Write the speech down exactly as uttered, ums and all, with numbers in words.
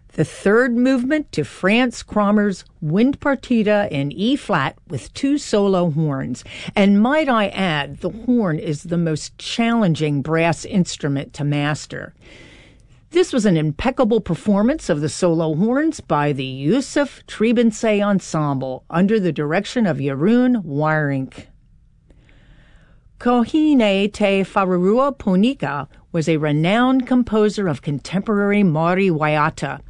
The third movement to Franz Kramer's Wind Partita in E-flat with two solo horns. And might I add, the horn is the most challenging brass instrument to master. This was an impeccable performance of the solo horns by the Yusuf Trebensee Ensemble under the direction of Jeroen Wierink. Kohine te Wharurua Ponika was a renowned composer of contemporary Maori waiata.